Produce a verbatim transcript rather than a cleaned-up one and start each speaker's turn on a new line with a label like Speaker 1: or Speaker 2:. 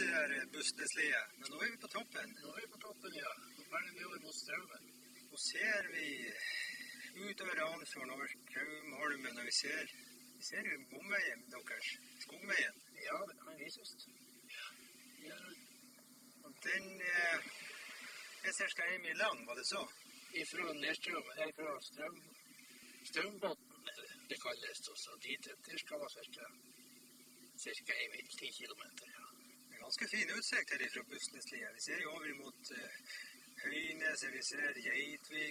Speaker 1: det der Bussneslia, men nå er vi på toppen.
Speaker 2: Nå er vi på toppen, ja. Nå ferdig vi over mot Straumen.
Speaker 1: Nå ser vi utover Randsfjorden, over Strømholmen, og vi ser, vi ser jo bomveien deres, skogveien.
Speaker 2: Ja, det kan vises. Ja.
Speaker 1: Og den eh, er cirka en mil lang, var det så?
Speaker 2: Ifra Nedstrømmen, her fra Strøm, Strømbåten, det kalles også. Dit, det skal være cirka, cirka en mil, ti kilometer, ja.
Speaker 1: Det er ganske fin utsikt her fra Bussneslia. Vi ser jo over mot uh, Høyneset, vi ser Geitvik,